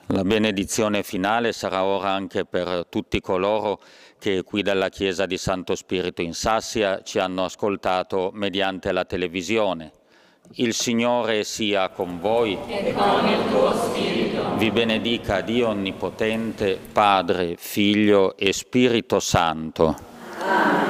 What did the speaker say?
La benedizione finale sarà ora anche per tutti coloro che qui dalla Chiesa di Santo Spirito in Sassia ci hanno ascoltato mediante la televisione. Il Signore sia con voi e con il tuo spirito. Vi benedica Dio Onnipotente, Padre, Figlio e Spirito Santo. Amen.